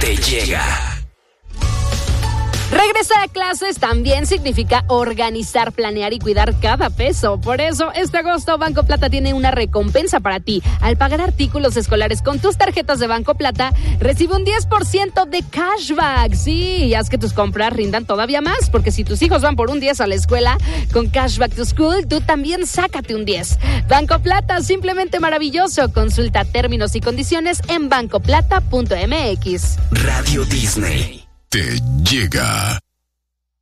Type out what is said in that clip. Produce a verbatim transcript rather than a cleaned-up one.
te llega. Regresar a clases también significa organizar, planear y cuidar cada peso. Por eso, este agosto Banco Plata tiene una recompensa para ti. Al pagar artículos escolares con tus tarjetas de Banco Plata, recibe un diez por ciento de cashback. Sí, y haz que tus compras rindan todavía más, porque si tus hijos van por un diez a la escuela, con Cashback to School, tú también sácate un diez. Banco Plata, simplemente maravilloso. Consulta términos y condiciones en banco plata punto m x. Radio Disney te llega.